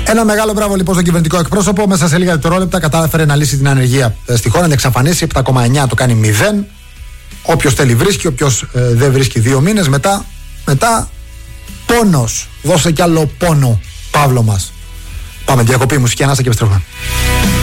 Ένα μεγάλο μπράβο λοιπόν στον κυβερνητικό εκπρόσωπο. Μέσα σε λίγα δευτερόλεπτα κατάφερε να λύσει την ανεργία στη χώρα, να εξαφανίσει 7,9, το κάνει 0. Όποιος θέλει βρίσκει, όποιος δεν βρίσκει 2 μήνες. Μετά πόνος. Δώσε κι άλλο πόνο, Παύλο μας. Πάμε διακοπή, μουσική ανάσα και επιστρέφουμε.